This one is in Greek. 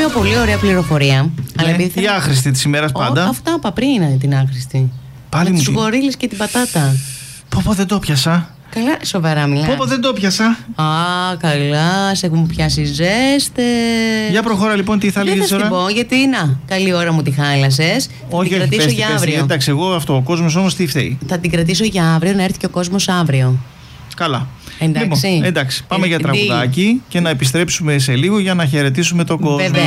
μια πολύ ωραία πληροφορία. Ναι, η άχρηστη της ημέρας πάντα. Αυτά είπα πριν, την άχρηστη. Πάλι με μου τους γορίλες και την πατάτα. Πω, δεν το πιάσα. Καλά, σοβαρά μιλάς. Πω, δεν το πιάσα. Α, καλά, σε έχουν πιάσει ζέστες. Για προχώρα λοιπόν, τι θα λέγεις τώρα. Δεν θα την πω, γιατί να, καλή ώρα μου τη χάλασες. Όχι, την κρατήσω για αύριο. Εντάξει, εγώ αυτό, ο κόσμος όμως τι φταίει. Θα την κρατήσω για αύριο, να έρθει και ο κόσμος αύριο. Καλά. Εντάξει. Λοιπόν, εντάξει, πάμε για τραγουδάκι και να επιστρέψουμε σε λίγο για να χαιρετήσουμε τον κόσμο.